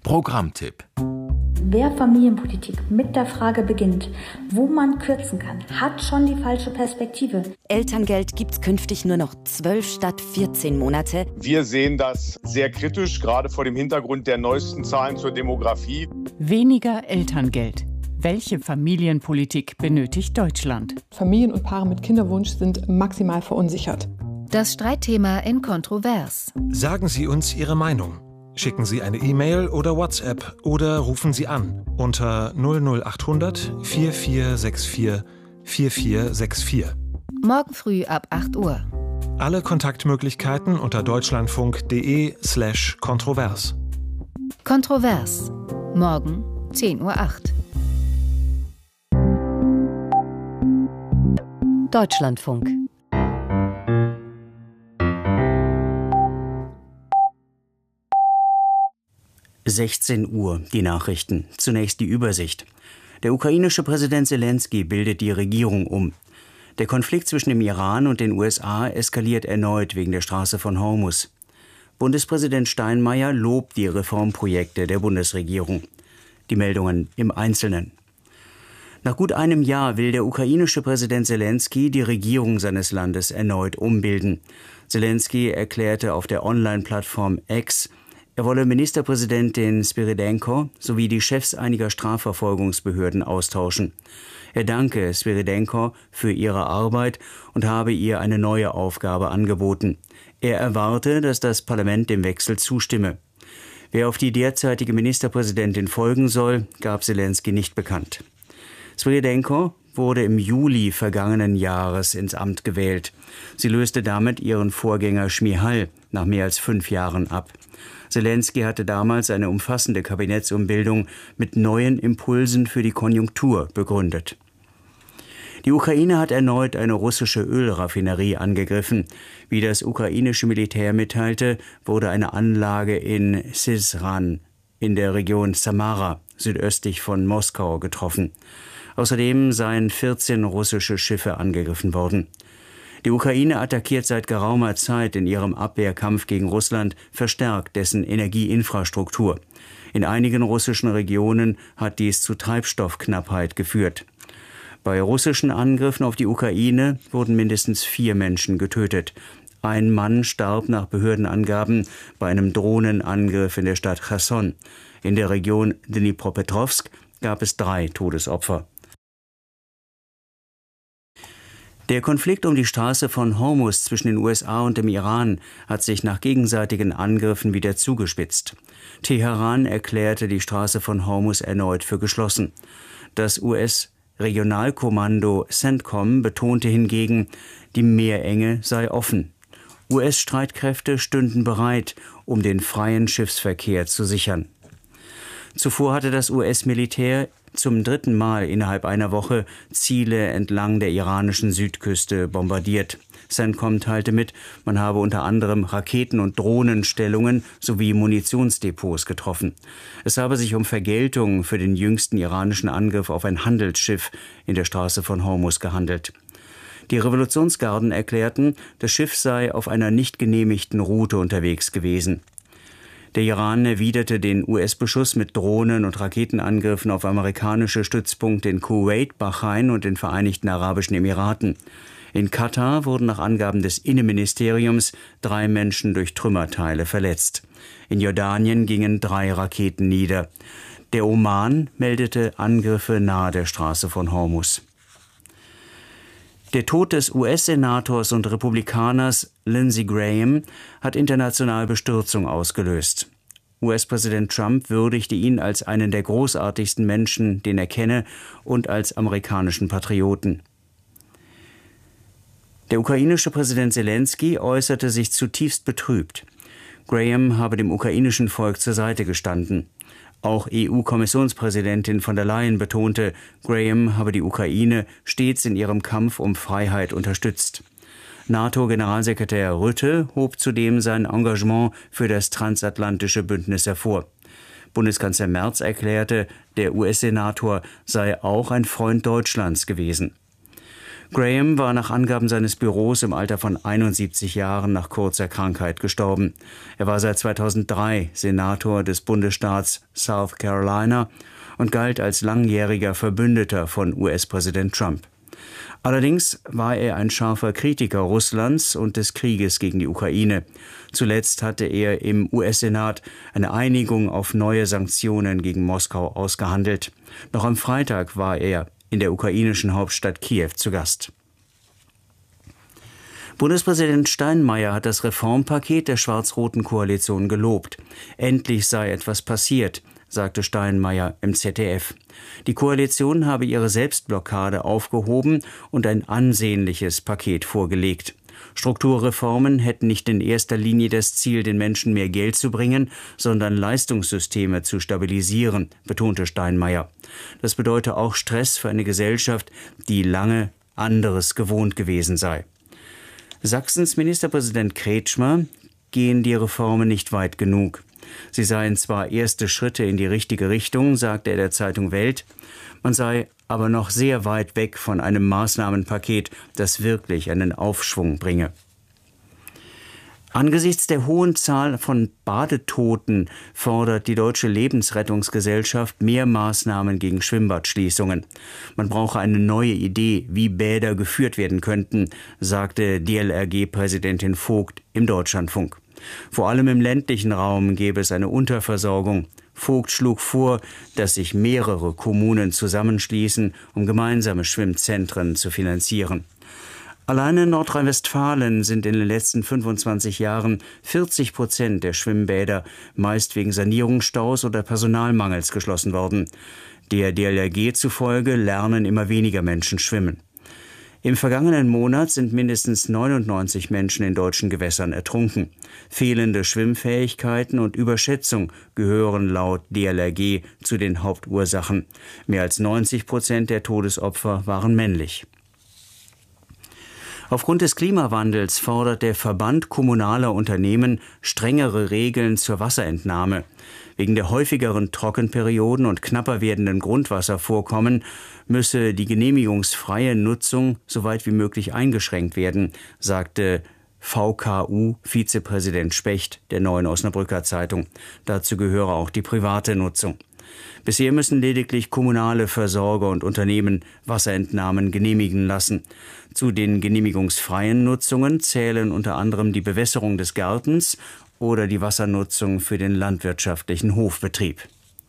Programmtipp. Wer Familienpolitik mit der Frage beginnt, wo man kürzen kann, hat schon die falsche Perspektive. Elterngeld gibt's künftig nur noch 12 statt 14 Monate. Wir sehen das sehr kritisch, gerade vor dem Hintergrund der neuesten Zahlen zur Demografie. Weniger Elterngeld. Welche Familienpolitik benötigt Deutschland? Familien und Paare mit Kinderwunsch sind maximal verunsichert. Das Streitthema in Kontrovers. Sagen Sie uns Ihre Meinung. Schicken Sie eine E-Mail oder WhatsApp oder rufen Sie an unter 00800 4464 4464. Morgen früh ab 8 Uhr. Alle Kontaktmöglichkeiten unter deutschlandfunk.de/kontrovers. Kontrovers. Morgen 10:08 Uhr. Deutschlandfunk. (16 Uhr), die Nachrichten. Zunächst die Übersicht. Der ukrainische Präsident Selenskyj bildet die Regierung um. Der Konflikt zwischen dem Iran und den USA eskaliert erneut wegen der Straße von Hormuz. Bundespräsident Steinmeier lobt die Reformprojekte der Bundesregierung. Die Meldungen im Einzelnen. Nach gut einem Jahr will der ukrainische Präsident Selenskyj die Regierung seines Landes erneut umbilden. Selenskyj erklärte auf der Online-Plattform X, er wolle Ministerpräsidentin Spyrydenko sowie die Chefs einiger Strafverfolgungsbehörden austauschen. Er danke Spyrydenko für ihre Arbeit und habe ihr eine neue Aufgabe angeboten. Er erwarte, dass das Parlament dem Wechsel zustimme. Wer auf die derzeitige Ministerpräsidentin folgen soll, gab Selenskyj nicht bekannt. Spyrydenko wurde im Juli vergangenen Jahres ins Amt gewählt. Sie löste damit ihren Vorgänger Šmyhal nach mehr als 5 Jahren ab. Selenskyj hatte damals eine umfassende Kabinettsumbildung mit neuen Impulsen für die Konjunktur begründet. Die Ukraine hat erneut eine russische Ölraffinerie angegriffen. Wie das ukrainische Militär mitteilte, wurde eine Anlage in Syzran in der Region Samara südöstlich von Moskau getroffen. Außerdem seien 14 russische Schiffe angegriffen worden. Die Ukraine attackiert seit geraumer Zeit in ihrem Abwehrkampf gegen Russland verstärkt dessen Energieinfrastruktur. In einigen russischen Regionen hat dies zu Treibstoffknappheit geführt. Bei russischen Angriffen auf die Ukraine wurden mindestens 4 Menschen getötet. Ein Mann starb nach Behördenangaben bei einem Drohnenangriff in der Stadt Cherson. In der Region Dnipropetrovsk gab es 3 Todesopfer. Der Konflikt um die Straße von Hormuz zwischen den USA und dem Iran hat sich nach gegenseitigen Angriffen wieder zugespitzt. Teheran erklärte die Straße von Hormuz erneut für geschlossen. Das US-Regionalkommando CENTCOM betonte hingegen, die Meerenge sei offen. US-Streitkräfte stünden bereit, um den freien Schiffsverkehr zu sichern. Zuvor hatte das US-Militär zum 3. Mal innerhalb einer Woche Ziele entlang der iranischen Südküste bombardiert. CENTCOM teilte mit, man habe unter anderem Raketen- und Drohnenstellungen sowie Munitionsdepots getroffen. Es habe sich um Vergeltung für den jüngsten iranischen Angriff auf ein Handelsschiff in der Straße von Hormuz gehandelt. Die Revolutionsgarden erklärten, das Schiff sei auf einer nicht genehmigten Route unterwegs gewesen. Der Iran erwiderte den US-Beschuss mit Drohnen- und Raketenangriffen auf amerikanische Stützpunkte in Kuwait, Bahrain und den Vereinigten Arabischen Emiraten. In Katar wurden nach Angaben des Innenministeriums 3 Menschen durch Trümmerteile verletzt. In Jordanien gingen 3 Raketen nieder. Der Oman meldete Angriffe nahe der Straße von Hormuz. Der Tod des US-Senators und Republikaners Lindsey Graham hat international Bestürzung ausgelöst. US-Präsident Trump würdigte ihn als einen der großartigsten Menschen, den er kenne, und als amerikanischen Patrioten. Der ukrainische Präsident Selenskyj äußerte sich zutiefst betrübt. Graham habe dem ukrainischen Volk zur Seite gestanden. Auch EU-Kommissionspräsidentin von der Leyen betonte, Graham habe die Ukraine stets in ihrem Kampf um Freiheit unterstützt. NATO-Generalsekretär Rutte hob zudem sein Engagement für das transatlantische Bündnis hervor. Bundeskanzler Merz erklärte, der US-Senator sei auch ein Freund Deutschlands gewesen. Graham war nach Angaben seines Büros im Alter von 71 Jahren nach kurzer Krankheit gestorben. Er war seit 2003 Senator des Bundesstaats South Carolina und galt als langjähriger Verbündeter von US-Präsident Trump. Allerdings war er ein scharfer Kritiker Russlands und des Krieges gegen die Ukraine. Zuletzt hatte er im US-Senat eine Einigung auf neue Sanktionen gegen Moskau ausgehandelt. Noch am Freitag war er in der ukrainischen Hauptstadt Kiew zu Gast. Bundespräsident Steinmeier hat das Reformpaket der schwarz-roten Koalition gelobt. Endlich sei etwas passiert, sagte Steinmeier im ZDF. Die Koalition habe ihre Selbstblockade aufgehoben und ein ansehnliches Paket vorgelegt. Strukturreformen hätten nicht in erster Linie das Ziel, den Menschen mehr Geld zu bringen, sondern Leistungssysteme zu stabilisieren, betonte Steinmeier. Das bedeute auch Stress für eine Gesellschaft, die lange anderes gewohnt gewesen sei. Sachsens Ministerpräsident Kretschmer gehen die Reformen nicht weit genug. Sie seien zwar erste Schritte in die richtige Richtung, sagte er der Zeitung Welt, man sei aber noch sehr weit weg von einem Maßnahmenpaket, das wirklich einen Aufschwung bringe. Angesichts der hohen Zahl von Badetoten fordert die Deutsche Lebensrettungsgesellschaft mehr Maßnahmen gegen Schwimmbadschließungen. Man brauche eine neue Idee, wie Bäder geführt werden könnten, sagte DLRG-Präsidentin Vogt im Deutschlandfunk. Vor allem im ländlichen Raum gäbe es eine Unterversorgung. Vogt schlug vor, dass sich mehrere Kommunen zusammenschließen, um gemeinsame Schwimmzentren zu finanzieren. Allein in Nordrhein-Westfalen sind in den letzten 25 Jahren 40% der Schwimmbäder meist wegen Sanierungsstaus oder Personalmangels geschlossen worden. Der DLRG zufolge lernen immer weniger Menschen schwimmen. Im vergangenen Monat sind mindestens 99 Menschen in deutschen Gewässern ertrunken. Fehlende Schwimmfähigkeiten und Überschätzung gehören laut DLRG zu den Hauptursachen. Mehr als 90% der Todesopfer waren männlich. Aufgrund des Klimawandels fordert der Verband kommunaler Unternehmen strengere Regeln zur Wasserentnahme. Wegen der häufigeren Trockenperioden und knapper werdenden Grundwasservorkommen müsse die genehmigungsfreie Nutzung so weit wie möglich eingeschränkt werden, sagte VKU-Vizepräsident Specht der Neuen Osnabrücker Zeitung. Dazu gehöre auch die private Nutzung. Bisher müssen lediglich kommunale Versorger und Unternehmen Wasserentnahmen genehmigen lassen. Zu den genehmigungsfreien Nutzungen zählen unter anderem die Bewässerung des Gartens oder die Wassernutzung für den landwirtschaftlichen Hofbetrieb.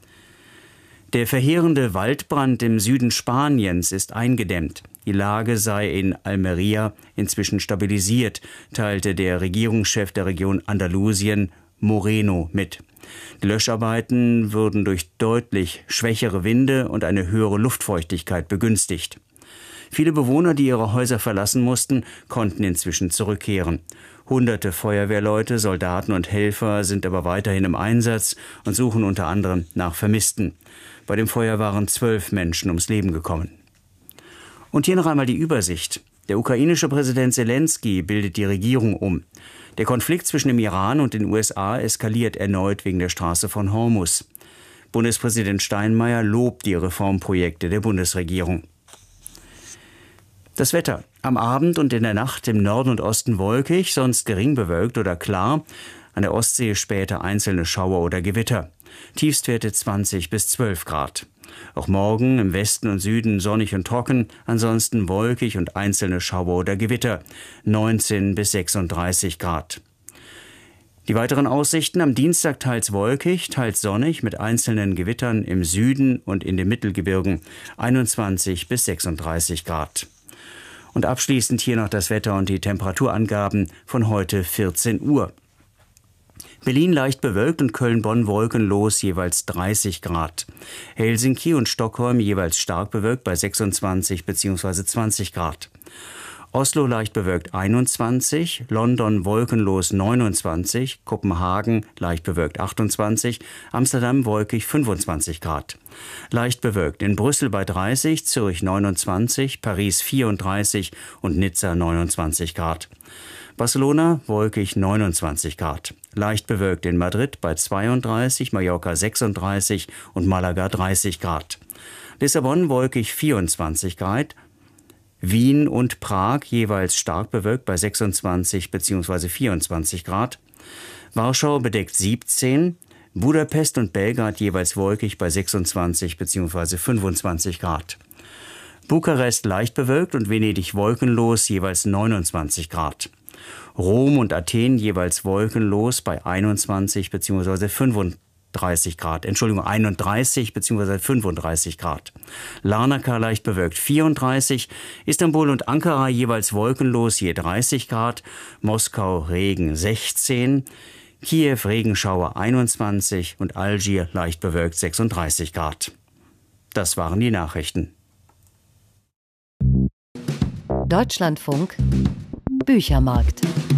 Der verheerende Waldbrand im Süden Spaniens ist eingedämmt. Die Lage sei in Almería inzwischen stabilisiert, teilte der Regierungschef der Region Andalusien, Moreno, mit. Die Löscharbeiten würden durch deutlich schwächere Winde und eine höhere Luftfeuchtigkeit begünstigt. Viele Bewohner, die ihre Häuser verlassen mussten, konnten inzwischen zurückkehren. Hunderte Feuerwehrleute, Soldaten und Helfer sind aber weiterhin im Einsatz und suchen unter anderem nach Vermissten. Bei dem Feuer waren 12 Menschen ums Leben gekommen. Und hier noch einmal die Übersicht. Der ukrainische Präsident Zelensky bildet die Regierung um. Der Konflikt zwischen dem Iran und den USA eskaliert erneut wegen der Straße von Hormuz. Bundespräsident Steinmeier lobt die Reformprojekte der Bundesregierung. Das Wetter. Am Abend und in der Nacht im Norden und Osten wolkig, sonst gering bewölkt oder klar. An der Ostsee später einzelne Schauer oder Gewitter. Tiefstwerte 20 bis 12 Grad. Auch morgen im Westen und Süden sonnig und trocken, ansonsten wolkig und einzelne Schauer oder Gewitter. 19 bis 36 Grad. Die weiteren Aussichten: am Dienstag teils wolkig, teils sonnig mit einzelnen Gewittern im Süden und in den Mittelgebirgen. 21 bis 36 Grad. Und abschließend hier noch das Wetter und die Temperaturangaben von heute 14 Uhr. Berlin leicht bewölkt und Köln-Bonn wolkenlos, jeweils 30 Grad. Helsinki und Stockholm jeweils stark bewölkt bei 26 bzw. 20 Grad. Oslo leicht bewölkt 21, London wolkenlos 29, Kopenhagen leicht bewölkt 28, Amsterdam wolkig 25 Grad. Leicht bewölkt in Brüssel bei 30, Zürich 29, Paris 34 und Nizza 29 Grad. Barcelona wolkig 29 Grad. Leicht bewölkt in Madrid bei 32, Mallorca 36 und Malaga 30 Grad. Lissabon wolkig 24 Grad. Wien und Prag jeweils stark bewölkt bei 26 bzw. 24 Grad. Warschau bedeckt 17, Budapest und Belgrad jeweils wolkig bei 26 bzw. 25 Grad. Bukarest leicht bewölkt und Venedig wolkenlos, jeweils 29 Grad. Rom und Athen jeweils wolkenlos bei 21 bzw. 31 Grad. 31 bzw. 35 Grad. Larnaca leicht bewölkt 34, Istanbul und Ankara jeweils wolkenlos, je 30 Grad. Moskau Regen 16, Kiew Regenschauer 21 und Algier leicht bewölkt 36 Grad. Das waren die Nachrichten. Deutschlandfunk Büchermarkt.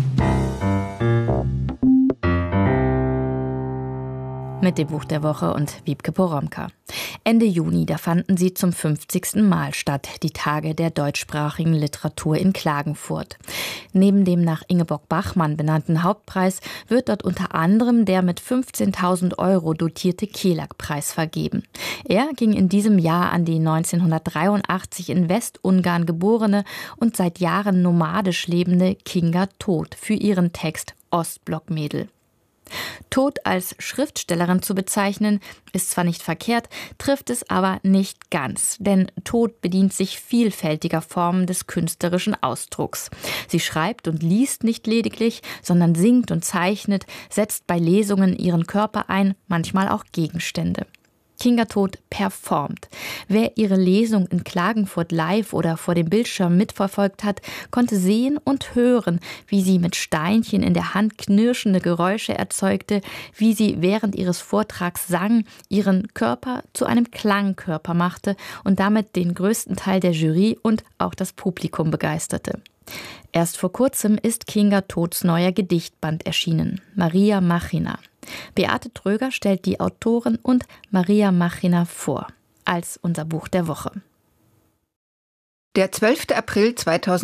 Mit dem Buch der Woche und Wiebke Poromka. Ende Juni, da fanden sie zum 50. Mal statt, die Tage der deutschsprachigen Literatur in Klagenfurt. Neben dem nach Ingeborg Bachmann benannten Hauptpreis wird dort unter anderem der mit 15.000 € dotierte Kelag-Preis vergeben. Er ging in diesem Jahr an die 1983 in Westungarn geborene und seit Jahren nomadisch lebende Kinga Todt für ihren Text Ostblockmädel. Todt als Schriftstellerin zu bezeichnen, ist zwar nicht verkehrt, trifft es aber nicht ganz, denn Todt bedient sich vielfältiger Formen des künstlerischen Ausdrucks. Sie schreibt und liest nicht lediglich, sondern singt und zeichnet, setzt bei Lesungen ihren Körper ein, manchmal auch Gegenstände. Kinga Todt performt. Wer ihre Lesung in Klagenfurt live oder vor dem Bildschirm mitverfolgt hat, konnte sehen und hören, wie sie mit Steinchen in der Hand knirschende Geräusche erzeugte, wie sie während ihres Vortrags sang, ihren Körper zu einem Klangkörper machte und damit den größten Teil der Jury und auch das Publikum begeisterte. Erst vor kurzem ist Kinga Todts neuer Gedichtband erschienen, Maria Machina. Beate Tröger stellt die Autorin und Maria Machina vor, als unser Buch der Woche. Der 12. April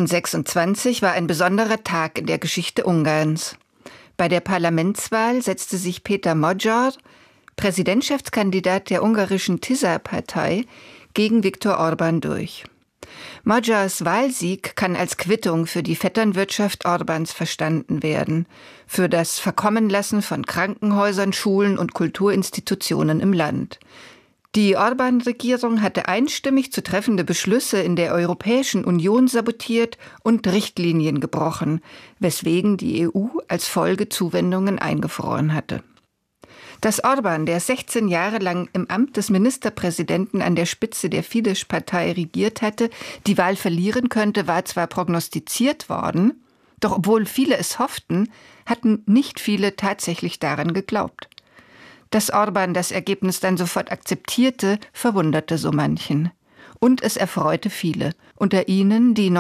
2026 war ein besonderer Tag in der Geschichte Ungarns. Bei der Parlamentswahl setzte sich Péter Magyar, Präsidentschaftskandidat der ungarischen TISA-Partei, gegen Viktor Orbán durch. Magyars Wahlsieg kann als Quittung für die Vetternwirtschaft Orbáns verstanden werden, für das Verkommenlassen von Krankenhäusern, Schulen und Kulturinstitutionen im Land. Die Orbán-Regierung hatte einstimmig zu treffende Beschlüsse in der Europäischen Union sabotiert und Richtlinien gebrochen, weswegen die EU als Folge Zuwendungen eingefroren hatte. Dass Orbán, der 16 Jahre lang im Amt des Ministerpräsidenten an der Spitze der Fidesz-Partei regiert hatte, die Wahl verlieren könnte, war zwar prognostiziert worden, doch obwohl viele es hofften, hatten nicht viele tatsächlich daran geglaubt. Dass Orbán das Ergebnis dann sofort akzeptierte, verwunderte so manchen. Und es erfreute viele, unter ihnen die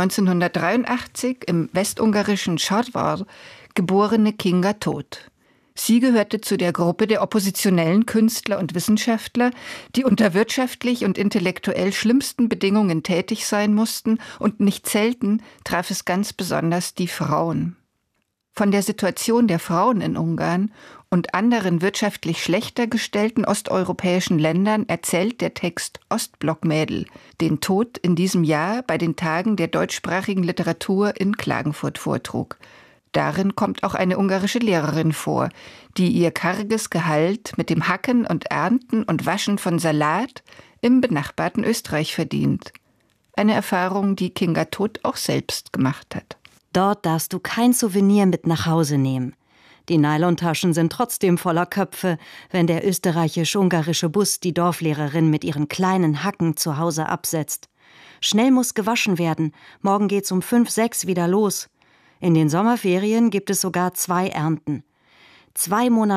1983 im westungarischen Szarvas geborene Kinga Todt. Sie gehörte zu der Gruppe der oppositionellen Künstler und Wissenschaftler, die unter wirtschaftlich und intellektuell schlimmsten Bedingungen tätig sein mussten, und nicht selten traf es ganz besonders die Frauen. Von der Situation der Frauen in Ungarn und anderen wirtschaftlich schlechter gestellten osteuropäischen Ländern erzählt der Text Ostblockmädel, den Todt in diesem Jahr bei den Tagen der deutschsprachigen Literatur in Klagenfurt vortrug. Darin kommt auch eine ungarische Lehrerin vor, die ihr karges Gehalt mit dem Hacken und Ernten und Waschen von Salat im benachbarten Österreich verdient. Eine Erfahrung, die Kinga Todt auch selbst gemacht hat. Dort darfst du kein Souvenir mit nach Hause nehmen. Die Nylontaschen sind trotzdem voller Köpfe, wenn der österreichisch-ungarische Bus die Dorflehrerin mit ihren kleinen Hacken zu Hause absetzt. Schnell muss gewaschen werden, morgen geht's um 5, 6 wieder los. In den Sommerferien gibt es sogar 2 Ernten. 2 Monate